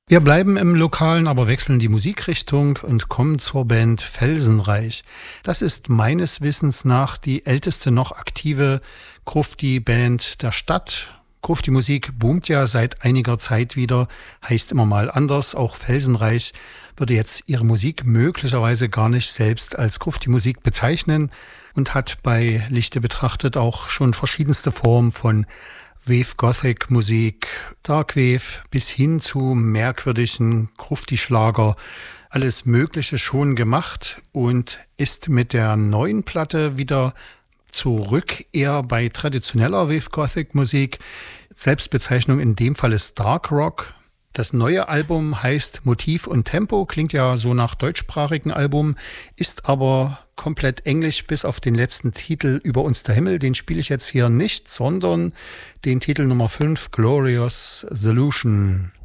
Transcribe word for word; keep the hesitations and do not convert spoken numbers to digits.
Wir bleiben im Lokalen, aber wechseln die Musikrichtung und kommen zur Band Felsenreich. Das ist meines Wissens nach die älteste noch aktive Grufti-Band der Stadt. Grufti-Musik boomt ja seit einiger Zeit wieder, heißt immer mal anders. Auch Felsenreich würde jetzt ihre Musik möglicherweise gar nicht selbst als Grufti-Musik bezeichnen und hat bei Lichte betrachtet auch schon verschiedenste Formen von Wave Gothic Musik, Dark Wave bis hin zu merkwürdigen Grufti-Schlager, alles Mögliche schon gemacht und ist mit der neuen Platte wieder zurück, eher bei traditioneller Wave Gothic Musik. Selbstbezeichnung in dem Fall ist Dark Rock. Das neue Album heißt Motiv und Tempo, klingt ja so nach deutschsprachigen Album, ist aber komplett englisch bis auf den letzten Titel Über uns der Himmel. Den spiele ich jetzt hier nicht, sondern den Titel Nummer fünf, Glorious Solution.